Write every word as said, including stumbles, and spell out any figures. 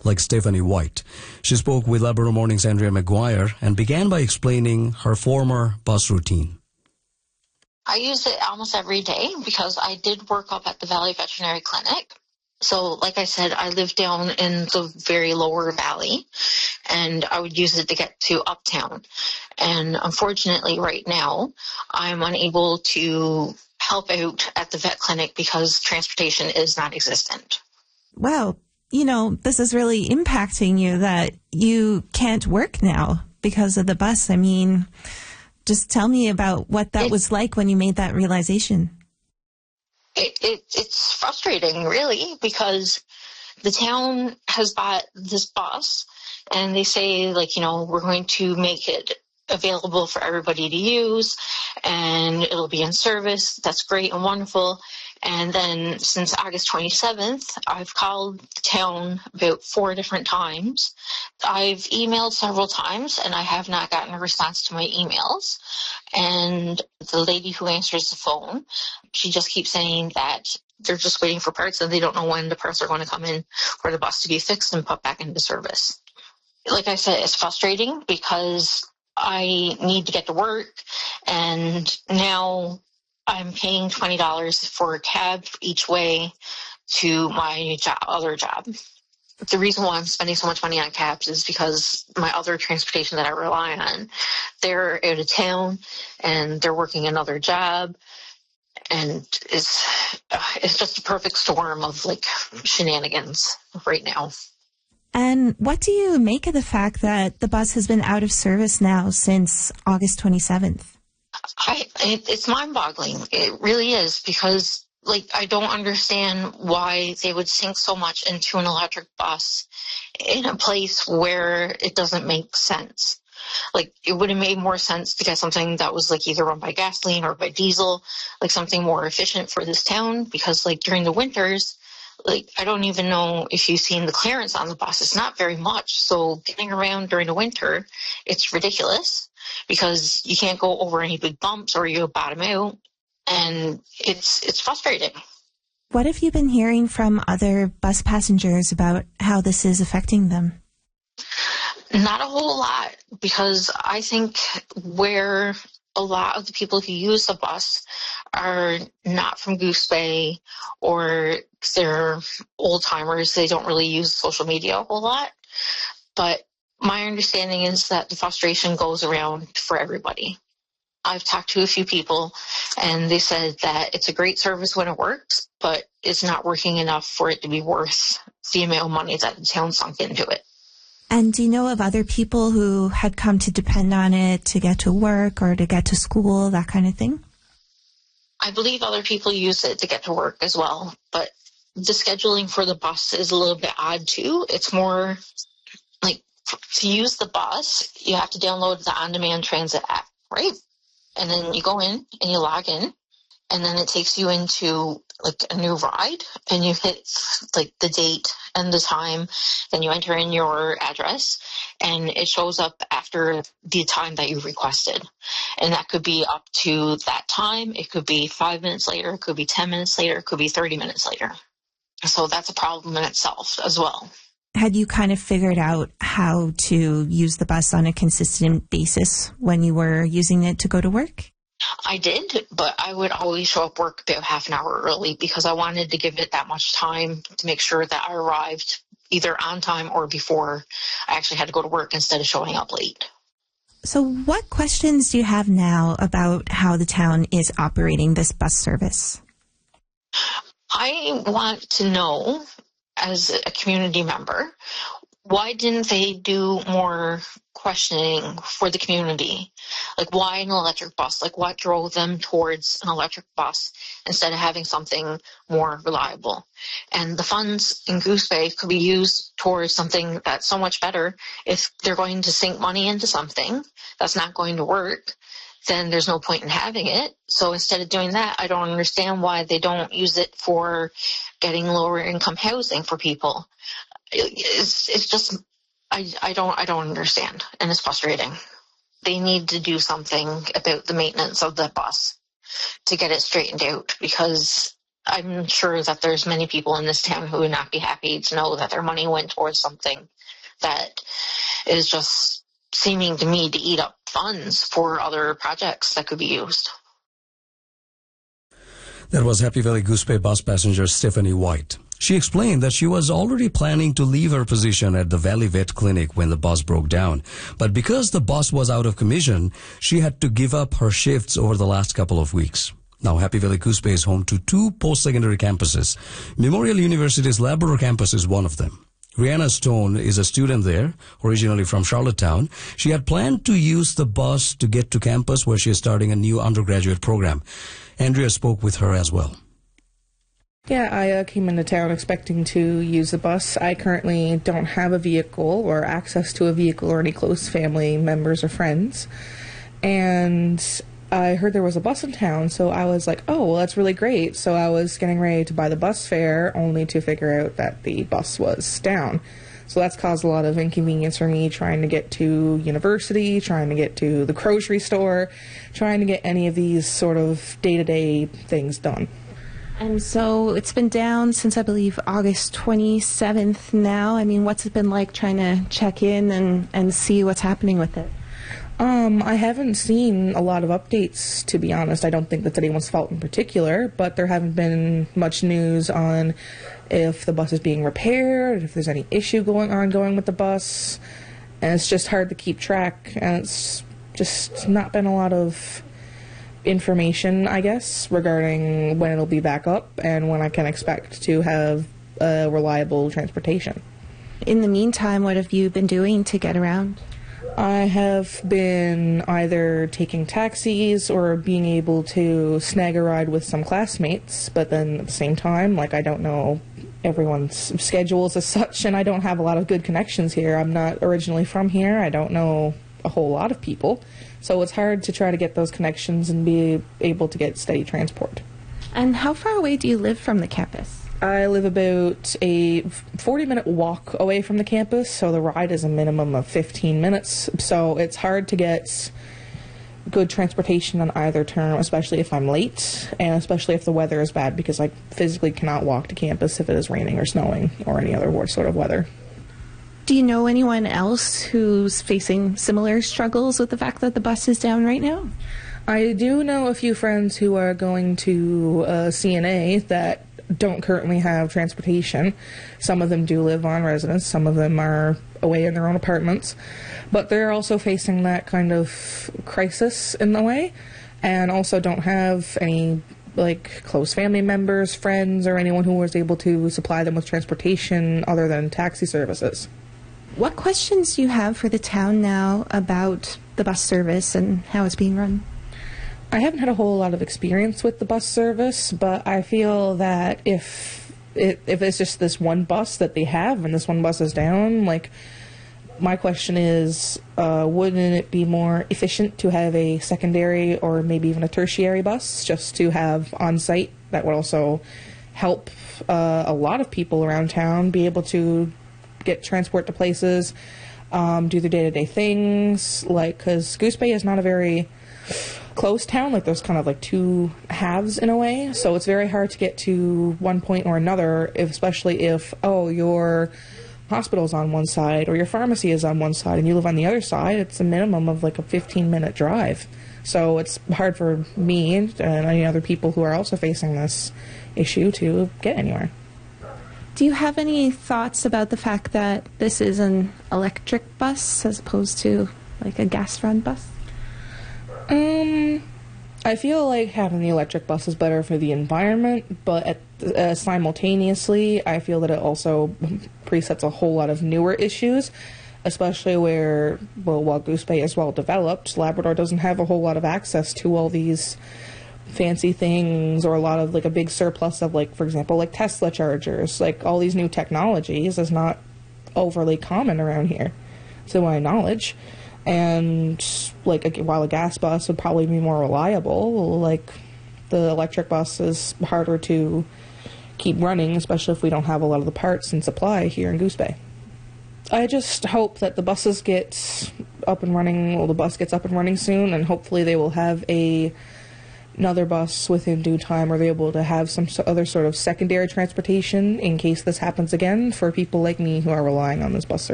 like Stephanie White. She spoke with Alberta Morning's Andrea McGuire and began by explaining her former bus routine. I use it almost every day because I did work up at the Valley Veterinary Clinic. So, like I said, I live down in the very lower valley, and I would use it to get to uptown. And unfortunately, right now, I'm unable to help out at the vet clinic because transportation is non-existent. Wow. You know, this is really impacting you that you can't work now because of the bus. I mean, just tell me about what that it, was like when you made that realization. It, it It's frustrating, really, because the town has bought this bus and they say, like, you know, we're going to make it available for everybody to use and it'll be in service. That's great and wonderful. And then since August twenty-seventh, I've called the town about four different times. I've emailed several times and I have not gotten a response to my emails. And the lady who answers the phone, she just keeps saying that they're just waiting for parts and they don't know when the parts are going to come in for the bus to be fixed and put back into service. Like I said, it's frustrating because I need to get to work, and now I'm paying twenty dollars for a cab each way to my job, other job. The reason why I'm spending so much money on cabs is because my other transportation that I rely on, they're out of town and they're working another job, and it's, it's just a perfect storm of like shenanigans right now. And what do you make of the fact that the bus has been out of service now since August twenty-seventh? I, it, it's mind-boggling. It really is, because, like, I don't understand why they would sink so much into an electric bus in a place where it doesn't make sense. Like, it would have made more sense to get something that was, like, either run by gasoline or by diesel, like something more efficient for this town, because, like, during the winters, like, I don't even know if you've seen the clearance on the bus. It's not very much. So getting around during the winter, it's ridiculous because you can't go over any big bumps or you'll bottom out. And it's it's frustrating. What have you been hearing from other bus passengers about how this is affecting them? Not a whole lot, because I think where a lot of the people who use the bus are not from Goose Bay, or they're old timers. They don't really use social media a whole lot. But my understanding is that the frustration goes around for everybody. I've talked to a few people and they said that it's a great service when it works, but it's not working enough for it to be worth the amount of money that the town sunk into it. And do you know of other people who had come to depend on it to get to work or to get to school, that kind of thing? I believe other people use it to get to work as well, but the scheduling for the bus is a little bit odd too. It's more like, to use the bus, you have to download the On-Demand Transit app, right? And then you go in and you log in, and then it takes you into like a new ride, and you hit like the date and the time, then you enter in your address, and it shows up after the time that you requested. And that could be up to that time. It could be five minutes later. It could be ten minutes later. It could be thirty minutes later. So that's a problem in itself as well. Had you kind of figured out how to use the bus on a consistent basis when you were using it to go to work? I did, but I would always show up work about half an hour early because I wanted to give it that much time to make sure that I arrived either on time or before I actually had to go to work instead of showing up late. So what questions do you have now about how the town is operating this bus service? I want to know, as a community member, why didn't they do more questioning for the community? Like, why an electric bus? Like, what drove them towards an electric bus instead of having something more reliable? And the funds in Goose Bay could be used towards something that's so much better. If they're going to sink money into something that's not going to work, then there's no point in having it. So instead of doing that, I don't understand why they don't use it for getting lower income housing for people. It's, it's just, I, I don't, I don't understand. And it's frustrating. They need to do something about the maintenance of the bus to get it straightened out, because I'm sure that there's many people in this town who would not be happy to know that their money went towards something that is just seeming to me to eat up funds for other projects that could be used. That was Happy Valley Goose Bay bus passenger Stephanie White. She explained that she was already planning to leave her position at the Valley Vet Clinic when the bus broke down. But because the bus was out of commission, she had to give up her shifts over the last couple of weeks. Now, Happy Valley Goose Bay is home to two post-secondary campuses. Memorial University's Labrador campus is one of them. Rihanna Stone is a student there, originally from Charlottetown. She had planned to use the bus to get to campus where she is starting a new undergraduate program. Andrea spoke with her as well. Yeah, I uh, came into town expecting to use the bus. I currently don't have a vehicle or access to a vehicle or any close family members or friends. And I heard there was a bus in town, so I was like, oh, well, that's really great. So I was getting ready to buy the bus fare, only to figure out that the bus was down. So that's caused a lot of inconvenience for me trying to get to university, trying to get to the grocery store, trying to get any of these sort of day-to-day things done. And so it's been down since, I believe, August twenty-seventh now. I mean, what's it been like trying to check in and, and see what's happening with it? Um, I haven't seen a lot of updates, to be honest. I don't think that's anyone's fault in particular, but there haven't been much news on if the bus is being repaired, if there's any issue going on going with the bus, and it's just hard to keep track, and it's just not been a lot of information, I guess, regarding when it'll be back up and when I can expect to have uh, reliable transportation. In the meantime, what have you been doing to get around? I have been either taking taxis or being able to snag a ride with some classmates, but then at the same time, like, I don't know everyone's schedules as such, and I don't have a lot of good connections here. I'm not originally from here. I don't know a whole lot of people, so it's hard to try to get those connections and be able to get steady transport. And how far away do you live from the campus? I live about a forty minute walk away from the campus, so the ride is a minimum of fifteen minutes, so it's hard to get good transportation on either term, especially if I'm late, and especially if the weather is bad, because I physically cannot walk to campus if it is raining or snowing or any other sort of weather. Do you know anyone else who's facing similar struggles with the fact that the bus is down right now? I do know a few friends who are going to uh, C N A that don't currently have transportation. Some of them do live on residence, some of them are away in their own apartments, but they're also facing that kind of crisis in a way, and also don't have any like close family members, friends, or anyone who was able to supply them with transportation other than taxi services. What questions do you have for the town now about the bus service and how it's being run? I haven't had a whole lot of experience with the bus service, but I feel that if it, if it's just this one bus that they have and this one bus is down, like, my question is, uh, wouldn't it be more efficient to have a secondary or maybe even a tertiary bus just to have on site? That would also help uh, a lot of people around town be able to get transport to places, um, do their day-to-day things, like, because Goose Bay is not a very close town, like there's kind of like two halves in a way, so it's very hard to get to one point or another, if, especially if, oh, your hospital's on one side or your pharmacy is on one side and you live on the other side. It's a minimum of like a fifteen minute drive, so it's hard for me and any other people who are also facing this issue to get anywhere. Do you have any thoughts about the fact that this is an electric bus as opposed to like a gas-run bus? Um, I feel like having the electric bus is better for the environment, but at, uh, simultaneously, I feel that it also presets a whole lot of newer issues, especially where, well, while Goose Bay is well developed, Labrador doesn't have a whole lot of access to all these fancy things, or a lot of, like, a big surplus of, like, for example, like Tesla chargers. Like, all these new technologies is not overly common around here, to my knowledge. And, like, a, while a gas bus would probably be more reliable, like, the electric bus is harder to keep running, especially if we don't have a lot of the parts and supply here in Goose Bay. I just hope that the buses get up and running, well, the bus gets up and running soon, and hopefully they will have a another bus within due time? Are they able to have some so- other sort of secondary transportation in case this happens again for people like me who are relying on this bus service?